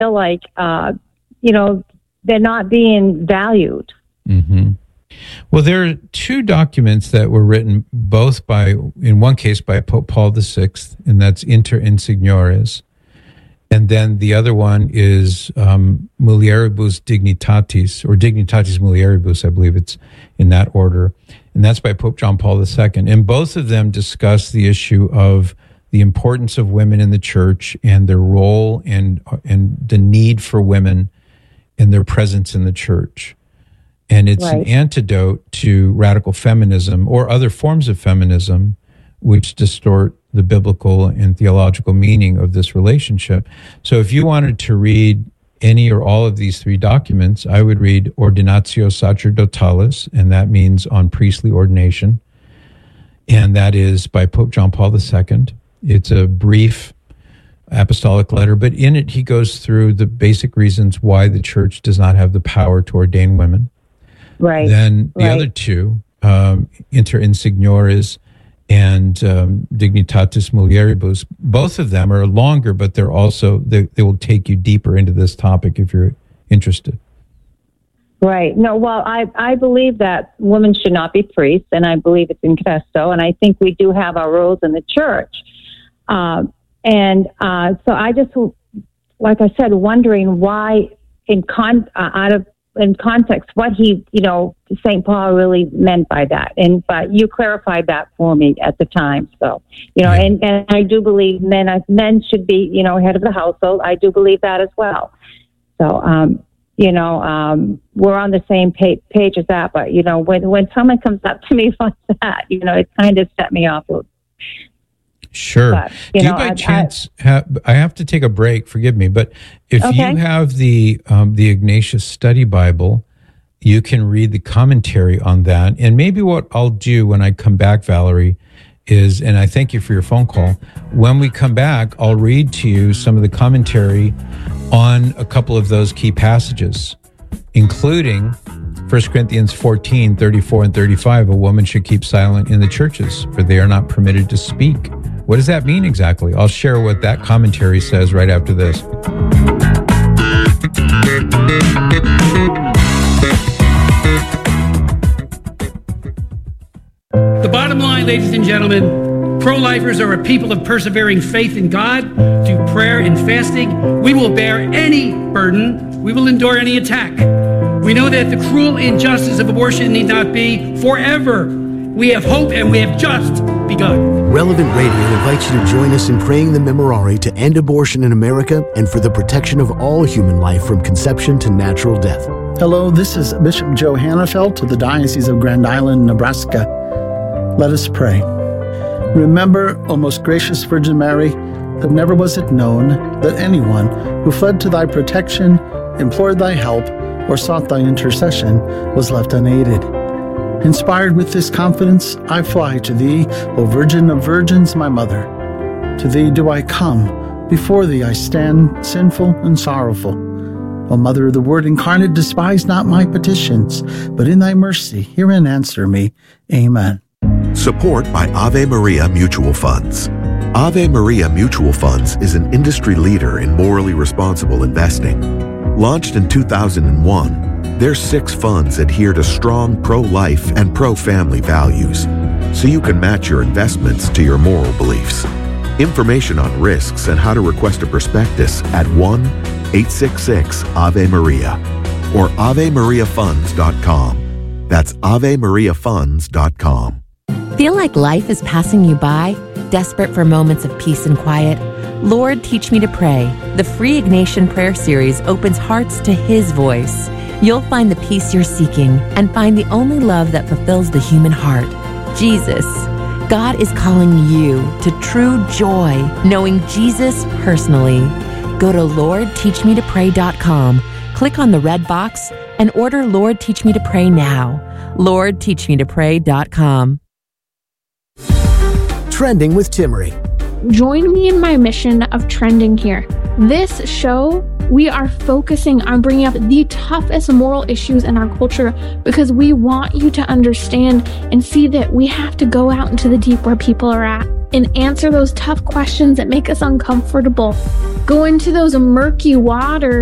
feel like, they're not being valued. Mm-hmm. Well, there are two documents that were written both in one case by Pope Paul VI, and that's Inter Insignores. And then the other one is Mulieribus Dignitatis, or Dignitatis Mulieribus, I believe it's in that order. And that's by Pope John Paul II. And both of them discuss the issue of the importance of women in the church and their role and the need for women and their presence in the church. And it's an antidote to radical feminism or other forms of feminism which distort the biblical and theological meaning of this relationship. So if you wanted to read any or all of these three documents, I would read Ordinatio Sacerdotalis, and that means on priestly ordination. And that is by Pope John Paul II. It's a brief apostolic letter, but in it he goes through the basic reasons why the church does not have the power to ordain women. Right. Then the other two, Inter Insignores and Dignitatis Mulieribus, both of them are longer, but they're also, they will take you deeper into this topic if you're interested. Right. No, well, I believe that women should not be priests, and I believe it's in Confesso, and I think we do have our roles in the church. So I just, like I said, wondering why in context, what he, St. Paul really meant by that. But you clarified that for me at the time. So, and I do believe men should be, head of the household. I do believe that as well. So, we're on the same page as that. But, when someone comes up to me like that, it kind of set me off. Sure. But, do you by chance I have to take a break, forgive me, but if you have the Ignatius Study Bible, you can read the commentary on that. And maybe what I'll do when I come back, Valerie, is, and I thank you for your phone call, when we come back, I'll read to you some of the commentary on a couple of those key passages, including 1 Corinthians 14, 34 and 35, a woman should keep silent in the churches, for they are not permitted to speak. What does that mean exactly? I'll share what that commentary says right after this. The bottom line, ladies and gentlemen, pro-lifers are a people of persevering faith in God. Through prayer and fasting, we will bear any burden. We will endure any attack. We know that the cruel injustice of abortion need not be forever. We have hope, and we have just begun. Relevant Radio invites you to join us in praying the Memorare to end abortion in America and for the protection of all human life from conception to natural death. Hello, this is Bishop Joe Hannafelt of the Diocese of Grand Island, Nebraska. Let us pray. Remember, O most gracious Virgin Mary, that never was it known that anyone who fled to thy protection, implored thy help, or sought thy intercession was left unaided. Inspired with this confidence, I fly to thee, O Virgin of Virgins, my mother. To thee do I come, before thee I stand, sinful and sorrowful. O Mother of the Word incarnate, despise not my petitions, but in thy mercy hear and answer me. Amen. Support by Ave Maria Mutual Funds. Ave Maria Mutual Funds is an industry leader in morally responsible investing. Launched in 2001, their 6 funds adhere to strong pro-life and pro-family values, so you can match your investments to your moral beliefs. Information on risks and how to request a prospectus at 1-866-AVE-MARIA or AveMariaFunds.com. That's AveMariaFunds.com. Feel like life is passing you by? Desperate for moments of peace and quiet? Lord, Teach Me to Pray. The free Ignatian prayer series opens hearts to His voice. You'll find the peace you're seeking and find the only love that fulfills the human heart, Jesus. God is calling you to true joy, knowing Jesus personally. Go to LordTeachMeToPray.com, click on the red box, and order Lord Teach Me to Pray now. LordTeachMeToPray.com. Trending with Timmerie. Join me in my mission of trending here. This show, we are focusing on bringing up the toughest moral issues in our culture because we want you to understand and see that we have to go out into the deep where people are at. and answer those tough questions that make us uncomfortable. Go into those murky waters